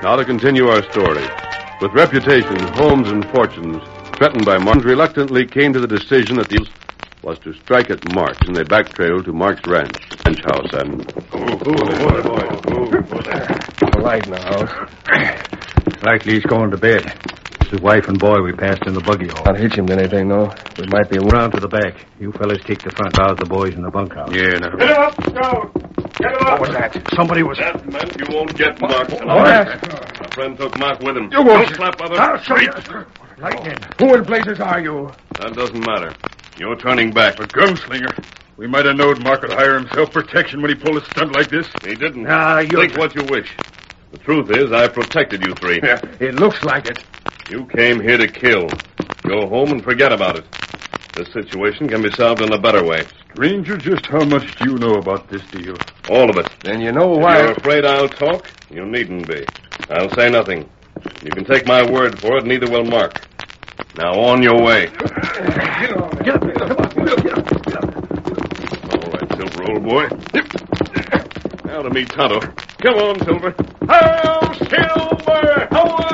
Now to continue our story. With reputation, homes, and fortunes threatened by Marks, reluctantly came to the decision that the was to strike at Marks, and they backtrailed to Marks' ranch house, and... Light in the house. Likely he's going to bed. His wife and boy we passed in the buggy hole. Not hitch him to anything, though. We might be around to the back. You fellas take the front. House the boys in the bunkhouse. Yeah, now. Get him up, Scout! Get him up! What was that? Somebody was... That meant you won't get Marks. What? My friend took Mark with him. You won't. Don't slap other... I'll show you. Lightning. Who in blazes are you? That doesn't matter. You're turning back. A gunslinger. We might have known Mark would hire himself protection when he pulled a stunt like this. He didn't. You... Think what you wish. The truth is, I protected you three. Yeah, it looks like it. You came here to kill. Go home and forget about it. This situation can be solved in a better way. Stranger, just how much do you know about this deal? All of it. Then you know If why... you're afraid I'll talk, you needn't be. I'll say nothing. You can take my word for it, neither will Mark. Now on your way. Get up. Come on. Get up. All right, Silver, old boy. Now to meet Tonto. Come on, Silver. Oh, Silver!